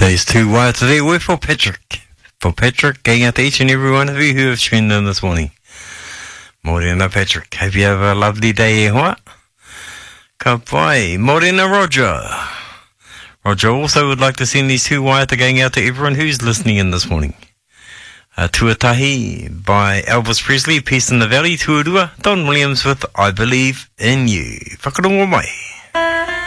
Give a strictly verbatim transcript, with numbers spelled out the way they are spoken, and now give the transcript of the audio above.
Today's two wire today were for Patrick. For Patrick, going out to each and every one of you who have tuned in this morning. Morena Patrick, hope you have a lovely day, eh, what? Ka pai. Morena Roger. Roger also would like to send these two wire to going out to everyone who's listening in this morning. Uh, Tuatahi by Elvis Presley, Peace in the Valley. Tuarua, Don Williams with I Believe in You. Whakarongo mai.